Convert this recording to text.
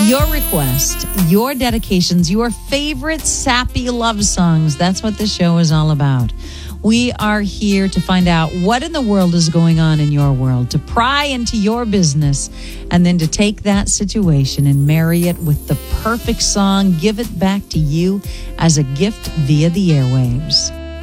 Your request, your dedications, your favorite sappy love songs. That's what this show is all about. We are here to find out what in the world is going on in your world, to pry into your business, and then to take that situation and marry it with the perfect song, give it back to you as a gift via the airwaves.